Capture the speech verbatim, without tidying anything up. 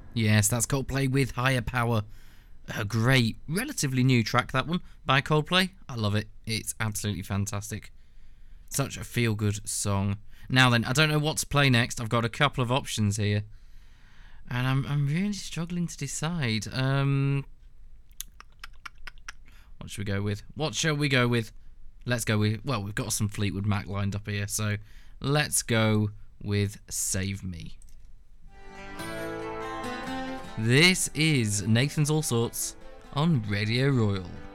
Yes, that's Coldplay with Higher Power. A great, relatively new track, that one, by Coldplay. I love it. It's absolutely fantastic. Such a feel-good song. Now then, I don't know what to play next. I've got a couple of options here. And I'm I'm really struggling to decide. Um, what should we go with? What shall we go with? Let's go with... Well, we've got some Fleetwood Mac lined up here, so let's go with Save Me. This is Nathan's All Sorts on Radio Royal.